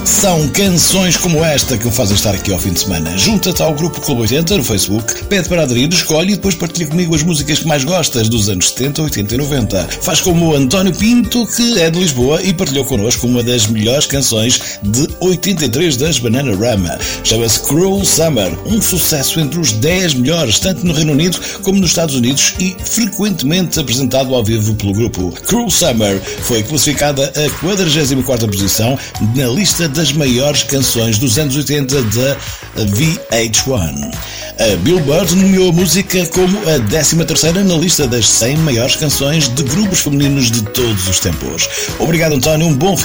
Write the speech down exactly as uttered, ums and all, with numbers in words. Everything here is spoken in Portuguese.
São canções como esta que o fazem estar aqui ao fim de semana. Junta-te ao grupo Clube oitenta no Facebook, pede para aderir, escolhe e depois partilha comigo as músicas que mais gostas dos anos setenta, oitenta e noventa. Faz como o António Pinto, que é de Lisboa e partilhou connosco uma das melhores canções de oitenta e três das Bananarama. Chama-se Cruel Summer, um sucesso entre os dez melhores, tanto no Reino Unido como nos Estados Unidos e frequentemente apresentado ao vivo pelo grupo. Cruel Summer foi classificada a quadragésima quarta posição na lista das maiores canções dos anos oitenta da V H um. A Billboard nomeou a música como a décima terceira na lista das cem maiores canções de grupos femininos de todos os tempos. Obrigado, António, um bom fim